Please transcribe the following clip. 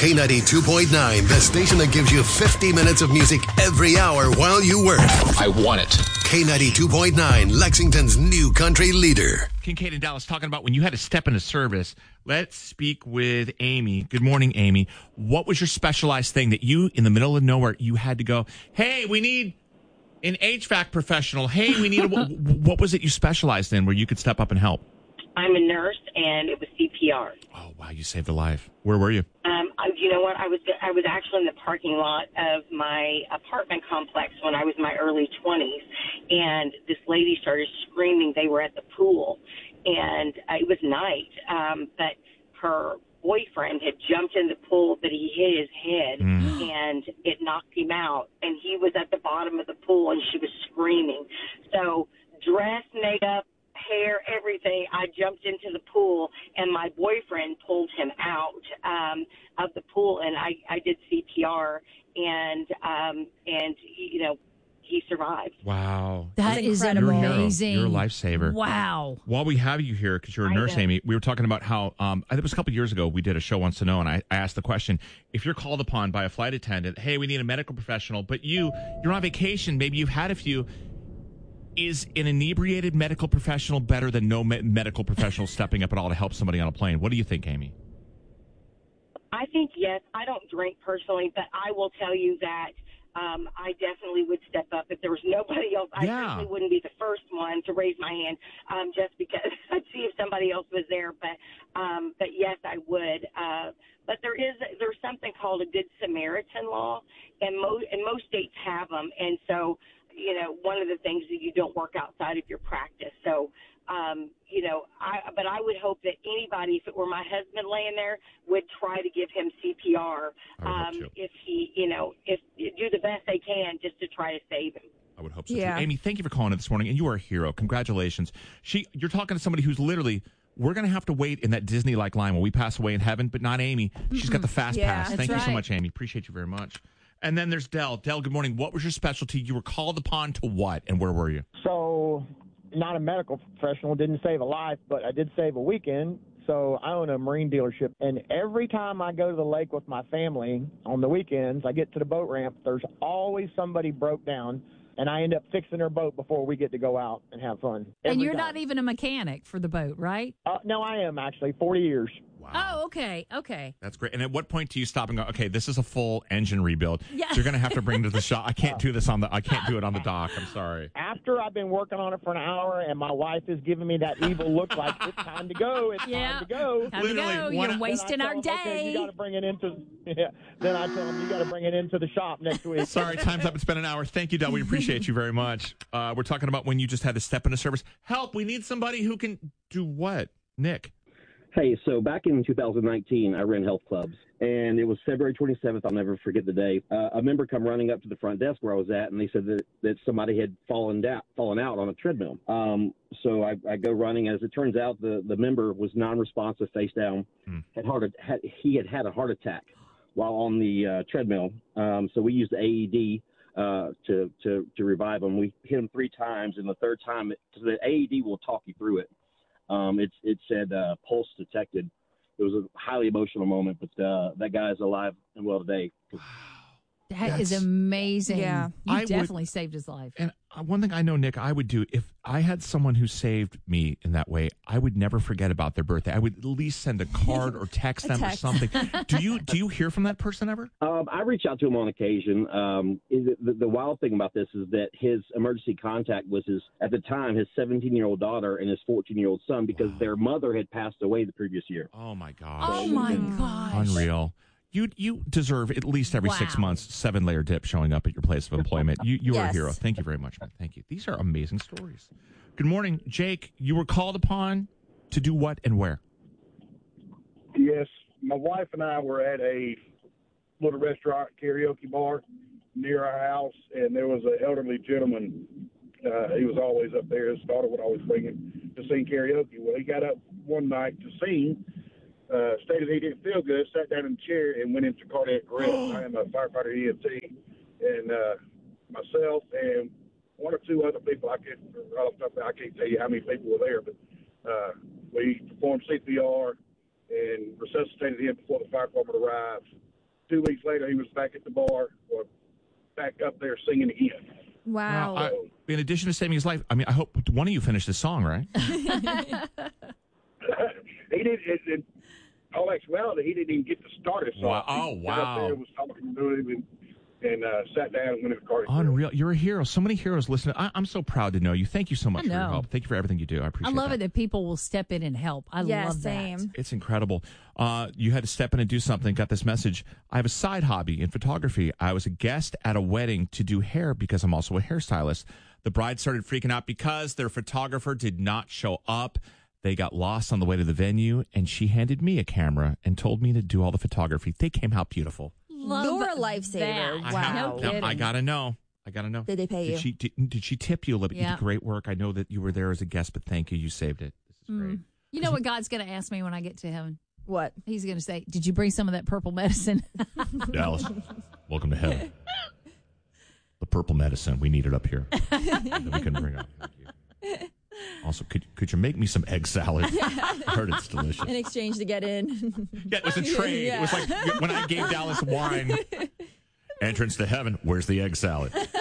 K92 2.9, the station that gives you 50 minutes of music every hour while you work. I want it. K92 2.9, Lexington's new country leader. Kincaid in Dallas talking about when you had to step into service. Let's speak with Amy. Good morning, Amy. What was your specialized thing that you, in the middle of nowhere, you had to go, hey, we need an HVAC professional. Hey, we need what was it you specialized in where you could step up and help? I'm a nurse, and it was CPR. Oh, wow, you saved a life. Where were you? You know what? I was actually in the parking lot of my apartment complex when I was in my early 20s, and this lady started screaming. They were at the pool, and it was night, but her boyfriend had jumped in the pool, but he hit his head, and it knocked him out, and he was at the bottom of the pool, and she was screaming. So dress, makeup, hair, everything. I jumped into the pool, and my boyfriend pulled him out of the pool, and I did CPR, and he survived. Wow. That is amazing. You're a lifesaver. Wow. While we have you here, because you're a nurse, Amy, we were talking about how, it was a couple years ago, we did a show Wants to Know, and I asked the question, if you're called upon by a flight attendant, hey, we need a medical professional, but you're on vacation, maybe you've had a few, is an inebriated medical professional better than no medical professional stepping up at all to help somebody on a plane? What do you think, Amy? I think, yes. I don't drink personally, but I will tell you that I definitely would step up if there was nobody else. I certainly wouldn't be the first one to raise my hand just because I'd see if somebody else was there. But yes, I would. But there's something called a Good Samaritan law, and most states have them. And so, one of the things that you don't work outside of your practice. So, but I would hope that anybody, if it were my husband laying there, would try to give him CPR. If he, if do the best they can just to try to save him. I would hope so too. Amy, thank you for calling in this morning, and you are a hero. Congratulations. You're talking to somebody who's literally, we're going to have to wait in that Disney-like line when we pass away in heaven, but not Amy. She's got the fast pass. Thank you so much, Amy. Appreciate you very much. And then there's Dell. Dell, good morning. What was your specialty? You were called upon to what, and where were you? So, not a medical professional, didn't save a life, but I did save a weekend. So I own a marine dealership, and every time I go to the lake with my family on the weekends, I get to the boat ramp, there's always somebody broke down, and I end up fixing their boat before we get to go out and have fun. And you're not even a mechanic for the boat, right? No, I am actually, 40 years. Wow. Oh, okay. That's great. And at what point do you stop and go, okay, this is a full engine rebuild. Yeah. So you're going to have to bring it to the shop. I can't do this I can't do it on the dock. I'm sorry. After I've been working on it for an hour and my wife is giving me that evil look like it's time to go. It's time to go. Time to go. You're wasting our day. Okay, you got to bring it into. Then I tell them you got to bring it into the shop next week. Sorry, time's up. It's been an hour. Thank you, Del. We appreciate you very much. We're talking about when you just had to step into service. Help! We need somebody who can do what, Nick? Hey, so back in 2019, I ran health clubs, and it was February 27th. I'll never forget the day. A member come running up to the front desk where I was at, and they said that somebody had fallen out on a treadmill. So I go running. As it turns out, the member was non-responsive, face down. He had a heart attack while on the treadmill. So we used the AED to revive him. We hit him 3 times, and the third time, because the AED will talk you through it. It said pulse detected. It was a highly emotional moment, but that guy is alive and well today. That is amazing. Yeah. You definitely saved his life. And one thing I know, Nick, I would do, if I had someone who saved me in that way, I would never forget about their birthday. I would at least send a card or text them or something. Do you hear from that person ever? I reach out to him on occasion. The wild thing about this is that his emergency contact was at the time, his 17-year-old daughter and his 14-year-old son, because their mother had passed away the previous year. Oh, my gosh. Oh, my gosh. Unreal. You deserve at least every 6 months 7-layer dip showing up at your place of employment. You are a hero. Thank you very much, man. Thank you. These are amazing stories. Good morning, Jake. You were called upon to do what and where? Yes, my wife and I were at a little restaurant karaoke bar near our house, and there was an elderly gentleman. He was always up there. His daughter would always bring him to sing karaoke. Well, he got up one night to sing. Stated he didn't feel good, sat down in the chair, and went into cardiac arrest. I am a firefighter EMT, and myself and 1 or 2 other people, I can't tell you how many people were there, but we performed CPR and resuscitated him before the fire department arrived. 2 weeks later, he was back at the bar, or back up there singing again. Wow. In addition to saving his life, I mean, I hope one of you finished this song, right? He did. In all actuality, he didn't even get to start his song. Wow. Oh, He got up there, was talking to him, and sat down and went in the car. Unreal. You're a hero. So many heroes listening. I'm so proud to know you. Thank you so much for your help. Thank you for everything you do. I appreciate it. I love it that people will step in and help. I love same. that. It's incredible. You had to step in and do something. Got this message. I have a side hobby in photography. I was a guest at a wedding to do hair because I'm also a hairstylist. The bride started freaking out because their photographer did not show up. They got lost on the way to the venue, and she handed me a camera and told me to do all the photography. They came out beautiful. You're a lifesaver. That. Wow. No kidding. I gotta know. Did they pay you? Did she tip you a little bit? You Yeah. did great work. I know that you were there as a guest, but thank you. You saved it. This is great. You know what God's going to ask me when I get to heaven? What? He's going to say, did you bring some of that purple medicine? Dallas, welcome to heaven. The purple medicine, we need it up here. That we can bring up. Also, could you make me some egg salad? I heard it's delicious. In exchange to get in. Yeah, it was a trade. It was like when I gave Dallas wine. Entrance to heaven. Where's the egg salad?